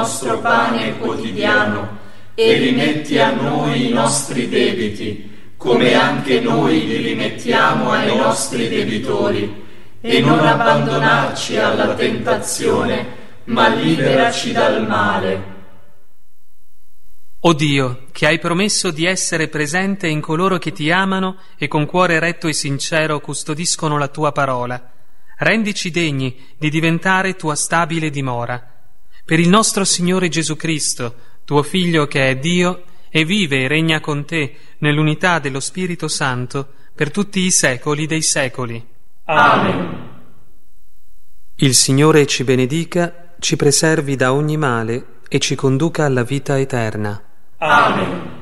nostro pane quotidiano e rimetti a noi i nostri debiti, come anche noi li rimettiamo ai nostri debitori, e non abbandonarci alla tentazione, ma liberaci dal male. O Dio, che hai promesso di essere presente in coloro che ti amano e con cuore retto e sincero custodiscono la tua parola, rendici degni di diventare tua stabile dimora. Per il nostro Signore Gesù Cristo, tuo Figlio che è Dio e vive e regna con te nell'unità dello Spirito Santo per tutti i secoli dei secoli. Amen. Il Signore ci benedica, ci preservi da ogni male e ci conduca alla vita eterna. Amen.